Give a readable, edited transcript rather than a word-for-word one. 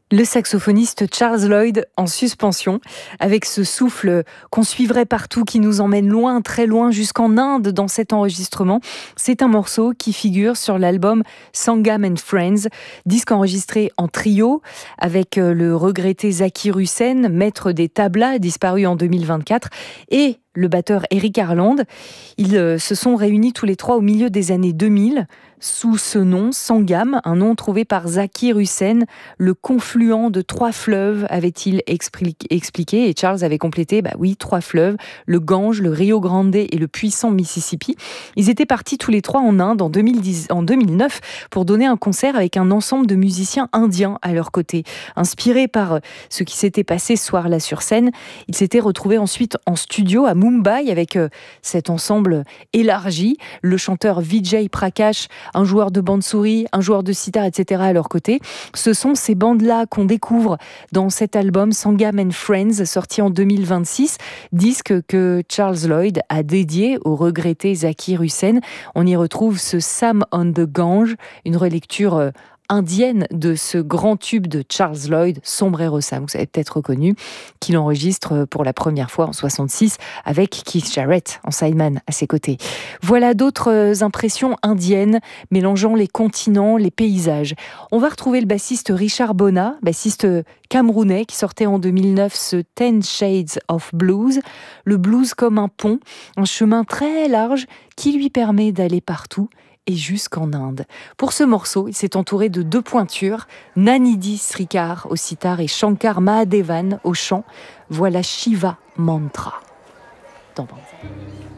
Le saxophoniste Charles Lloyd en suspension, avec ce souffle qu'on suivrait partout, qui nous emmène loin, très loin, jusqu'en Inde dans cet enregistrement. C'est un morceau qui figure sur l'album Sangam and Friends, disque enregistré en trio avec le regretté Zakir Hussain, maître des tablas, disparu en 2024, et le batteur Eric Harland. Ils se sont réunis tous les trois au milieu des années 2000 sous ce nom, Sangam, un nom trouvé par Zakir Hussain, le confluent de 3 fleuves, avait-il expliqué. Et Charles avait complété, oui, 3 fleuves, le Gange, le Rio Grande et le puissant Mississippi. Ils étaient partis tous les trois en Inde en 2009 pour donner un concert avec un ensemble de musiciens indiens à leur côté. Inspirés par ce qui s'était passé ce soir-là sur scène, ils s'étaient retrouvés ensuite en studio à Mumbai avec cet ensemble élargi, le chanteur Vijay Prakash, un joueur de bansuri, un joueur de sitar, etc. à leur côté. Ce sont ces bandes-là qu'on découvre dans cet album Sangam and Friends, sorti en 2026, disque que Charles Lloyd a dédié au regretté Zakir Hussain. On y retrouve ce Sam on the Gange, une relecture indienne de ce grand tube de Charles Lloyd, Sombrero Sam, vous avez peut-être reconnu, qu'il enregistre pour la première fois en 66 avec Keith Jarrett en sideman à ses côtés. Voilà d'autres impressions indiennes mélangeant les continents, les paysages. On va retrouver le bassiste Richard Bona, bassiste camerounais qui sortait en 2009 ce 10 Shades of Blues, le blues comme un pont, un chemin très large qui lui permet d'aller partout et jusqu'en Inde. Pour ce morceau, il s'est entouré de 2 pointures, Nanidhi Srikar au sitar et Shankar Mahadevan au chant. Voilà Shiva Mantra dans Banzai.